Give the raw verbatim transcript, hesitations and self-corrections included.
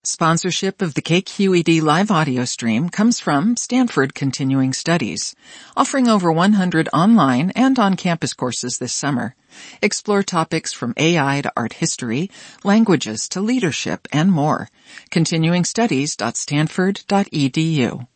Sponsorship of the K Q E D live audio stream comes from Stanford Continuing Studies, offering over one hundred online and on-campus courses this summer. Explore topics from A I to art history, languages to leadership, and more. continuing studies dot stanford dot e d u